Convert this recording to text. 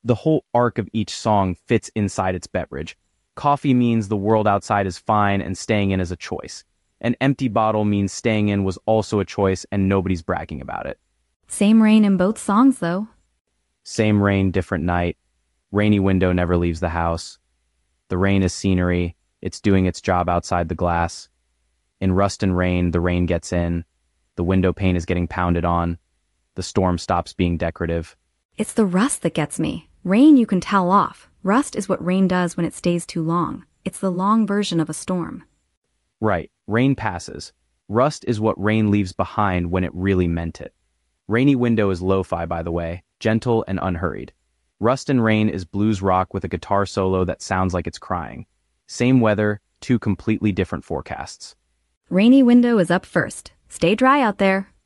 The whole arc of each song fits inside its beverage. Coffee means the world outside is fine and staying in is a choice. An empty bottle means staying in was also a choice and nobody's bragging about it. Same rain in both songs, though. Same rain, different night. Rainy window never leaves the house. The rain is scenery. It's doing its job outside the glass. In Rust and Rain, the rain gets in. The window pane is getting pounded on. The storm stops being decorative. It's the rust that gets me. Rain you can towel off. Rust is what rain does when it stays too long. It's the long version of a storm. Right, rain passes. Rust is what rain leaves behind when it really meant it. Rainy Window is lo-fi, by the way, gentle and unhurried. Rust and Rain is blues rock with a guitar solo that sounds like it's crying. Same weather, two completely different forecasts. Rainy window is up first. Stay dry out there.